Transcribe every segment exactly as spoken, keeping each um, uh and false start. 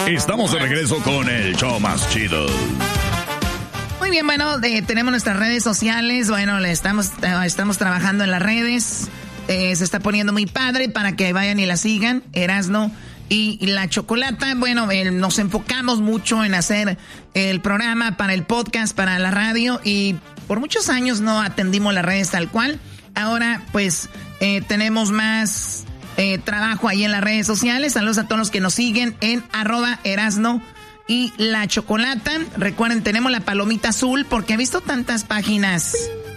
Estamos de regreso con el show más chido. Muy bien, bueno, eh, tenemos nuestras redes sociales. Bueno, le estamos, eh, estamos trabajando en las redes. Eh, se está poniendo muy padre para que vayan y la sigan. Erasno y, y la Chocolata. Bueno, eh, nos enfocamos mucho en hacer el programa para el podcast, para la radio. Y por muchos años no atendimos las redes tal cual. Ahora, pues, eh, tenemos más eh, trabajo ahí en las redes sociales. Saludos a todos los que nos siguen en arroba Erasno y la Chocolata. Recuerden, tenemos la palomita azul porque he visto tantas páginas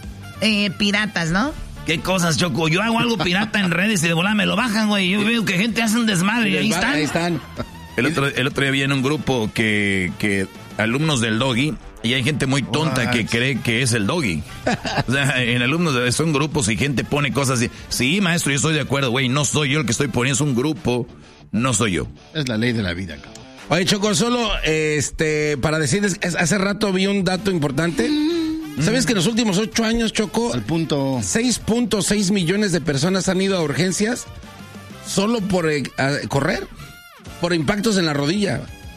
eh, piratas, ¿no? ¿Qué cosas, Choco? Yo hago algo pirata en redes y de volada me lo bajan, güey. Yo veo que gente hace un desmadre y ahí están. Ahí están. El otro, el otro día vi en un grupo que, que alumnos del Doggy, y hay gente muy tonta What? que cree que es el Doggy. O sea, en alumnos de, son grupos y gente pone cosas así. Sí, maestro, yo estoy de acuerdo, güey. No soy yo el que estoy poniendo, es un grupo. No soy yo. Es la ley de la vida, cabrón. Oye, Choco, solo este para decirles, hace rato vi un dato importante. Mm. ¿Sabes que en los últimos ocho años, Choco, al punto seis punto seis millones de personas han ido a urgencias solo por eh, correr, por impactos en la rodilla?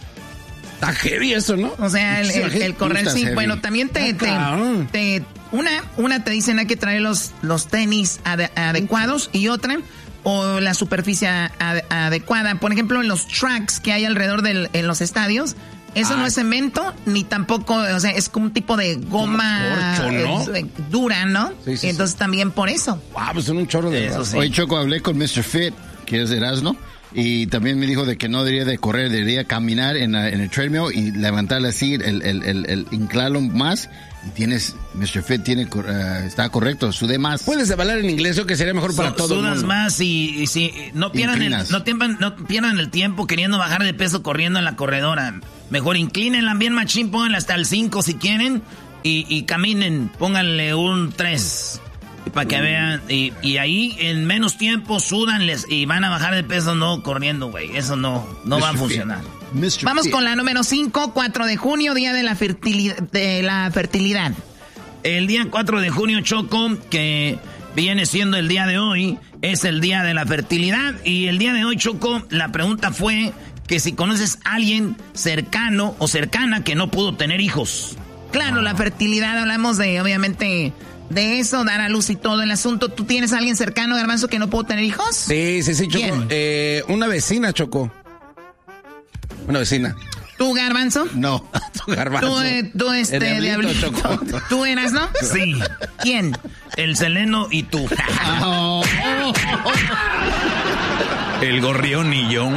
Está heavy eso, ¿no? O sea, el, el, el correr sí. Heavy. Bueno, también te, te, te una una te dicen hay que traer los los tenis ade, adecuados y otra o la superficie ad, adecuada. Por ejemplo, en los tracks que hay alrededor del, en los estadios, eso ah. no es cemento, ni tampoco, o sea, es como un tipo de goma corcho, ¿no? eh, dura, ¿no? Sí, sí, Entonces sí. también por eso. Wow, pues son un chorro de eso. Sí. Hoy, Choco, hablé con mister Fit, que es de Erasno, y también me dijo de que no debería de correr, debería caminar en, la, en el treadmill y levantarle así, el, el, el, el inclarlo más. Y tienes, mister Fit tiene, uh, está correcto, sude más. Puedes hablar en inglés, o que sería mejor para so, todo sudas el mundo. más y, y si no pierdan, el, no, tiempan, no pierdan el tiempo queriendo bajar de peso corriendo en la corredora. Mejor inclínenla bien machín, pónganla hasta el cinco si quieren y, y caminen, pónganle un tres para que mm. vean. Y, y ahí en menos tiempo sudanles y van a bajar de peso no corriendo, güey. Eso no, no va a funcionar. mister Vamos P. con la número cinco, cuatro de junio, día de la fertilidad, de la fertilidad. El día cuatro de junio, Choco, que viene siendo el día de hoy, es el día de la fertilidad. Y el día de hoy, Choco, la pregunta fue que si conoces a alguien cercano o cercana que no pudo tener hijos. Claro, la fertilidad, hablamos de, obviamente, de eso, dar a luz y todo el asunto. ¿Tú tienes a alguien cercano, Garbanzo, que no pudo tener hijos? Sí, sí, sí, Choco. Eh, una vecina, Choco. Una vecina. ¿Tú, Garbanzo? No, tú, Garbanzo. ¿Tú, eh, tú este, Diablito? Choco. ¿Tú eras, no? Sí. ¿Quién? El Seleno y tú. Oh. El Gorrión y yo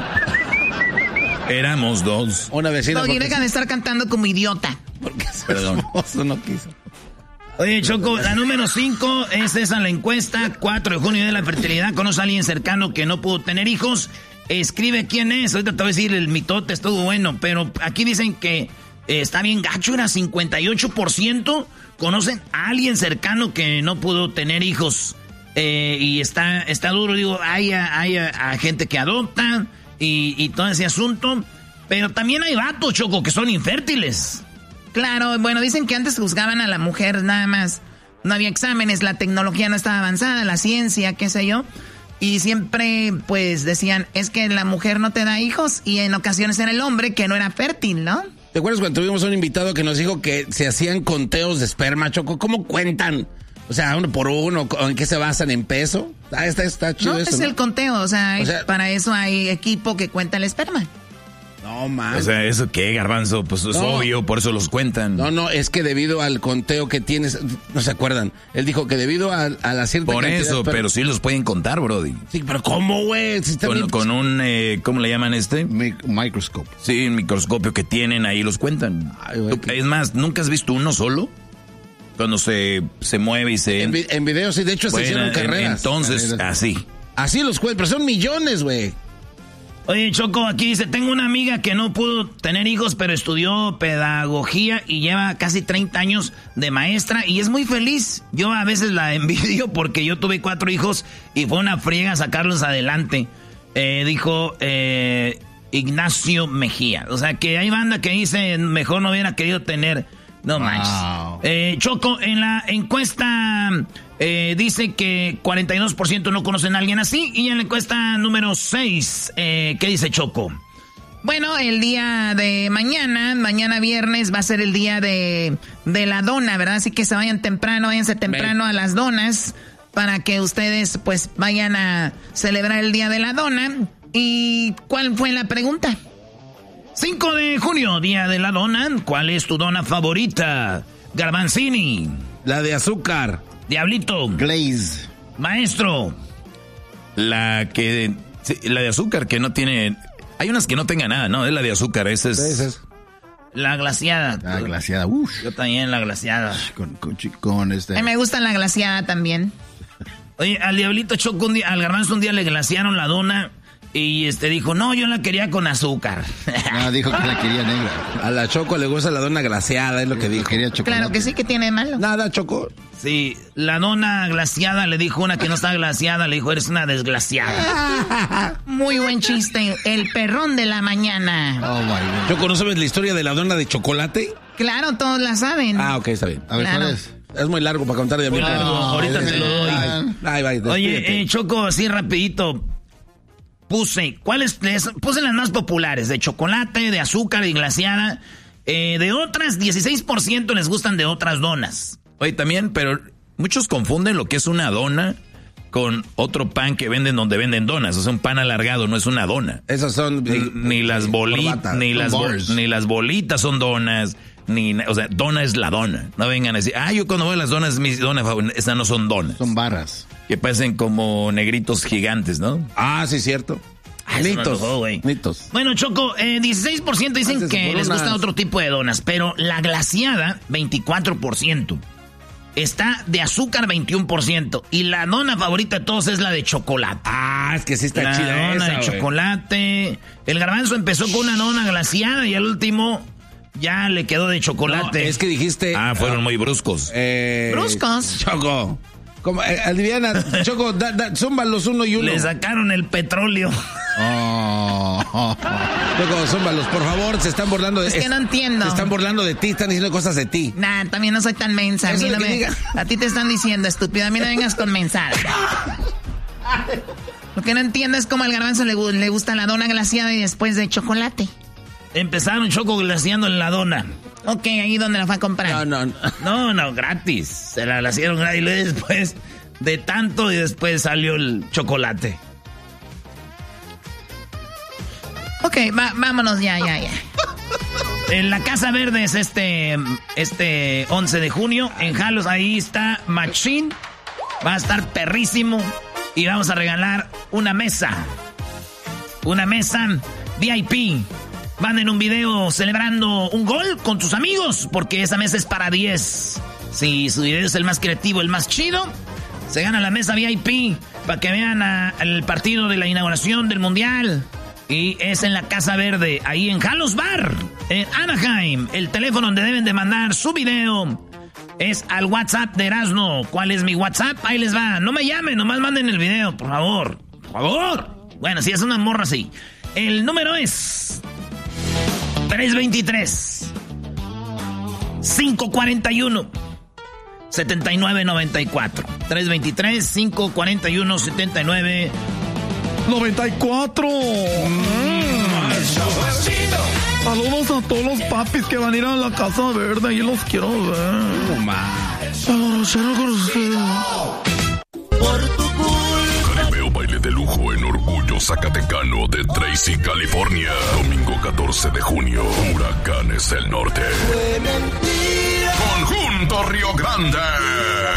éramos dos. Una vecina. Oye, deja de estar cantando como idiota. Porque Perdón. Eso no quiso. Oye, Choco, la número cinco es esa la encuesta. cuatro de junio de la fertilidad. ¿Conoce a alguien cercano que no pudo tener hijos? Escribe quién es. Ahorita te voy a decir, el mitote estuvo bueno, pero aquí dicen que eh, está bien gacho, era cincuenta y ocho por ciento conocen a alguien cercano que no pudo tener hijos. Eh, y está, está duro, digo, hay, hay, hay gente que adopta y, y todo ese asunto, pero también hay vatos, Choco, que son infértiles. Claro, bueno, dicen que antes juzgaban a la mujer nada más, no había exámenes, la tecnología no estaba avanzada, la ciencia, qué sé yo. Y siempre, pues, decían, es que la mujer no te da hijos y en ocasiones era el hombre que no era fértil, ¿no? ¿Te acuerdas cuando tuvimos un invitado que nos dijo que se hacían conteos de esperma, Choco? ¿Cómo cuentan? O sea, uno por uno, ¿en qué se basan? ¿En peso? Ah, está, está chido no, eso, es ¿no? el conteo, o sea, o sea, para eso hay equipo que cuenta el esperma. No, man. O sea, ¿eso qué, Garbanzo? Pues es no. obvio, por eso los cuentan. No, no, es que debido al conteo que tienes, no se acuerdan. Él dijo que debido a, a la cierta Por cantidad, eso, pero, pero sí los pueden contar, brody. Sí, pero ¿cómo, güey? Si con, bien... con un, eh, ¿cómo le llaman este? Mi- microscopio. Sí, un microscopio que tienen, ahí los cuentan. Ay, güey, que... Es más, ¿nunca has visto uno solo? Cuando se, se mueve y se... En, vi- en video, sí, de hecho bueno, se hicieron carreras. Entonces, carreras. así. Así los cuentan, pero son millones, güey. Oye, Choco, aquí dice, tengo una amiga que no pudo tener hijos, pero estudió pedagogía y lleva casi treinta años de maestra y es muy feliz. Yo a veces la envidio porque yo tuve cuatro hijos y fue una friega sacarlos adelante. Eh, dijo eh, Ignacio Mejía. O sea, que hay banda que dice, mejor no hubiera querido tener... No manches. Wow. Eh, Choco, en la encuesta eh, dice que cuarenta y dos por ciento no conocen a alguien así. Y en la encuesta número seis, eh, ¿qué dice Choco? Bueno, el día de mañana, mañana viernes, va a ser el día de, de la dona, ¿verdad? Así que se vayan temprano, váyanse temprano a las donas para que ustedes pues vayan a celebrar el día de la dona. ¿Y cuál fue la pregunta? cinco de junio, día de la dona. ¿Cuál es tu dona favorita? Garbanzini. La de azúcar. Diablito. Glaze. Maestro. La que... Sí, la de azúcar que no tiene... Hay unas que no tengan nada, ¿no? Es la de azúcar, esa es... Esa es. La glaciada. La glaciada, uff. Yo también la glaciada. Con, con, con este... A mí me gusta la glaciada también. Oye, al Diablito Choco un día, al Garbanzo un día le glaciaron la dona y este dijo, no, yo la quería con azúcar. No, dijo que la quería negra. A la Choco le gusta la dona glaseada, es lo que dijo. Quería chocolate. Claro que sí, que tiene de malo. Nada, Choco. Sí, la dona glaciada le dijo una que no está glaciada, le dijo, eres una desglaciada. Muy buen chiste, el perrón de la mañana. Oh, my God. Choco, ¿no sabes la historia de la dona de chocolate? Claro, todos la saben. Ah, ok, está bien. A ver, Claro. ¿cuál es? Es muy largo para contar de mí. Claro, ahorita te lo doy. Ay, ay, Oye, eh, Choco, así rapidito. Puse, ¿cuáles? Les, puse las más populares, de chocolate, de azúcar y glaciada. Eh, de otras, dieciséis por ciento les gustan de otras donas. Oye, también, pero muchos confunden lo que es una dona con otro pan que venden donde venden donas. O sea, un pan alargado no es una dona. Esas son... Ni, eh, ni las eh, bolitas, corbatas, ni son las bo- bars. ni las bolitas son donas, ni, o sea, dona es la dona. No vengan a decir, ah, yo cuando veo las donas, mis donas favoritas, esas no son donas. Son barras. Que parecen como negritos gigantes, ¿no? Ah, sí, cierto. Ah, eso me Nitos, antojó, güey. nitos. Bueno, Choco, eh, dieciséis por ciento dicen Antes que por les unas- gusta otro tipo de donas, pero la glaciada, veinticuatro por ciento. Está de azúcar, veintiuno por ciento. Y la dona favorita de todos es la de chocolate. Ah, es que sí está La chida dona esa, de güey. chocolate. El Garbanzo empezó con una dona glaciada y al último ya le quedó de No, chocolate. es que dijiste... Ah, fueron muy bruscos. Eh, Bruscos. Choco. Como, eh, adivina, Choco, da, da, zúmbalos uno y uno. Le sacaron el petróleo. Oh. Choco, zúmbalos, por favor, se están burlando de... Es que no entiendo. Se están burlando de ti, están diciendo cosas de ti. Nah, también no soy tan mensa. A, Eso mí es no lo que me- diga. a ti te están diciendo, estúpido. A mí no vengas con mensajes. Lo que no entiendo es cómo al Garbanzo le, gu- le gusta la dona glaciada y después de chocolate. Empezaron Choco glaciando en la dona. Ok, ahí donde la fue a comprar. No, no, no. No, no, gratis. Se la glaciaron gratis y luego después de tanto y después salió el chocolate. Ok, va- vámonos ya, ya, ya. En la Casa Verde es este, este once de junio. En Jalos ahí está Machín. Va a estar perrísimo. Y vamos a regalar una mesa. Una mesa V I P. Manden un video celebrando un gol con tus amigos. Porque esa mesa es para diez. Si su video es el más creativo, el más chido, se gana la mesa V I P. Para que vean a- el partido de la inauguración del Mundial. Y es en la Casa Verde, ahí en Jalos Bar, en Anaheim. El teléfono donde deben de mandar su video es al WhatsApp de Erasmo. ¿Cuál es mi WhatsApp? Ahí les va. No me llamen, nomás manden el video, por favor. Por favor. Bueno, si es una morra, sí. El número es tres veintitrés, cinco cuarenta y uno, setenta y nueve noventa y cuatro. tres veintitrés, cinco cuarenta y uno, setenta y nueve noventa y cuatro. Saludos a todos los papis que van a ir a la Casa Verde. Ahí los quiero ver. Oh, Jaripeo baile de lujo en Orgullo Zacatecano de Tracy, California. Domingo catorce de junio. Huracanes del Norte. Conjunto Río Grande.